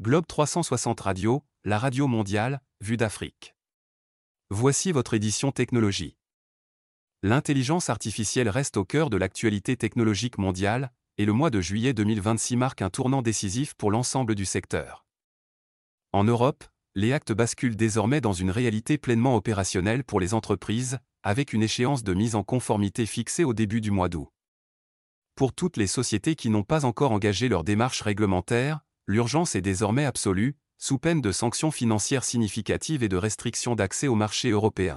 Globe 360 Radio, la radio mondiale, vue d'Afrique. Voici votre édition technologie. L'intelligence artificielle reste au cœur de l'actualité technologique mondiale, et le mois de juillet 2026 marque un tournant décisif pour l'ensemble du secteur. En Europe, les actes basculent désormais dans une réalité pleinement opérationnelle pour les entreprises, avec une échéance de mise en conformité fixée au début du mois d'août. Pour toutes les sociétés qui n'ont pas encore engagé leur démarche réglementaire, l'urgence est désormais absolue, sous peine de sanctions financières significatives et de restrictions d'accès au marché européen.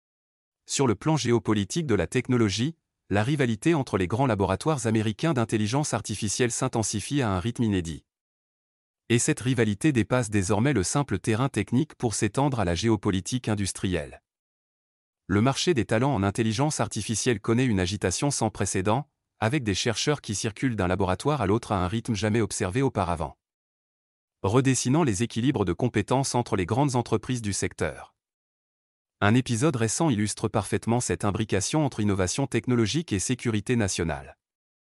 Sur le plan géopolitique de la technologie, la rivalité entre les grands laboratoires américains d'intelligence artificielle s'intensifie à un rythme inédit. Et cette rivalité dépasse désormais le simple terrain technique pour s'étendre à la géopolitique industrielle. Le marché des talents en intelligence artificielle connaît une agitation sans précédent, avec des chercheurs qui circulent d'un laboratoire à l'autre à un rythme jamais observé auparavant, redessinant les équilibres de compétences entre les grandes entreprises du secteur. Un épisode récent illustre parfaitement cette imbrication entre innovation technologique et sécurité nationale.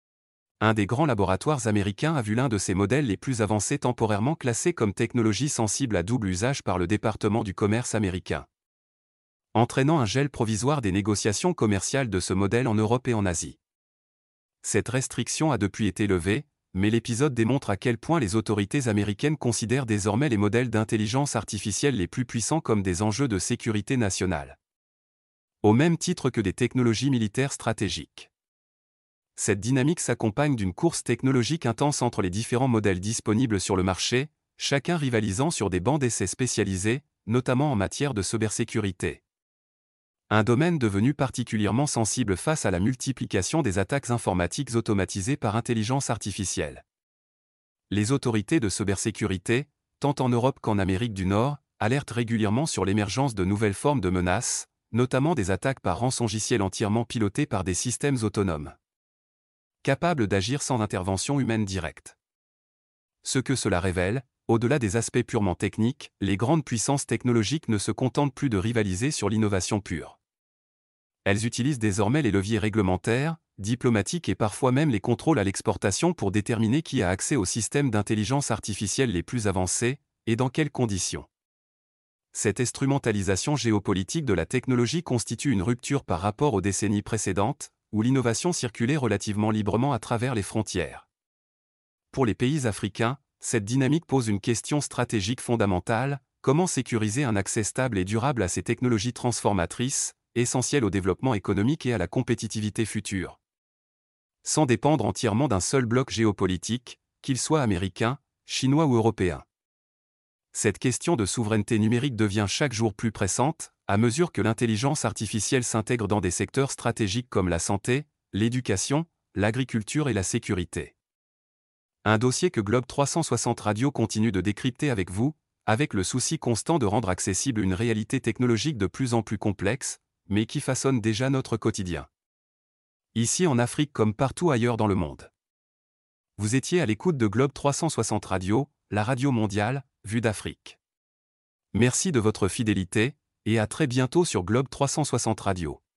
Un des grands laboratoires américains a vu l'un de ses modèles les plus avancés temporairement classé comme technologie sensible à double usage par le département du commerce américain, entraînant un gel provisoire des négociations commerciales de ce modèle en Europe et en Asie. Cette restriction a depuis été levée, mais l'épisode démontre à quel point les autorités américaines considèrent désormais les modèles d'intelligence artificielle les plus puissants comme des enjeux de sécurité nationale, au même titre que des technologies militaires stratégiques. Cette dynamique s'accompagne d'une course technologique intense entre les différents modèles disponibles sur le marché, chacun rivalisant sur des bancs d'essais spécialisés, notamment en matière de cybersécurité. Un domaine devenu particulièrement sensible face à la multiplication des attaques informatiques automatisées par intelligence artificielle. Les autorités de cybersécurité, tant en Europe qu'en Amérique du Nord, alertent régulièrement sur l'émergence de nouvelles formes de menaces, notamment des attaques par rançongiciel entièrement pilotées par des systèmes autonomes, capables d'agir sans intervention humaine directe. Ce que cela révèle, au-delà des aspects purement techniques, les grandes puissances technologiques ne se contentent plus de rivaliser sur l'innovation pure. Elles utilisent désormais les leviers réglementaires, diplomatiques et parfois même les contrôles à l'exportation pour déterminer qui a accès aux systèmes d'intelligence artificielle les plus avancés, et dans quelles conditions. Cette instrumentalisation géopolitique de la technologie constitue une rupture par rapport aux décennies précédentes, où l'innovation circulait relativement librement à travers les frontières. Pour les pays africains, cette dynamique pose une question stratégique fondamentale: comment sécuriser un accès stable et durable à ces technologies transformatrices, essentielles au développement économique et à la compétitivité future, sans dépendre entièrement d'un seul bloc géopolitique, qu'il soit américain, chinois ou européen. Cette question de souveraineté numérique devient chaque jour plus pressante, à mesure que l'intelligence artificielle s'intègre dans des secteurs stratégiques comme la santé, l'éducation, l'agriculture et la sécurité. Un dossier que Globe 360 Radio continue de décrypter avec vous, avec le souci constant de rendre accessible une réalité technologique de plus en plus complexe, mais qui façonne déjà notre quotidien. Ici en Afrique comme partout ailleurs dans le monde. Vous étiez à l'écoute de Globe 360 Radio, la radio mondiale, vue d'Afrique. Merci de votre fidélité, et à très bientôt sur Globe 360 Radio.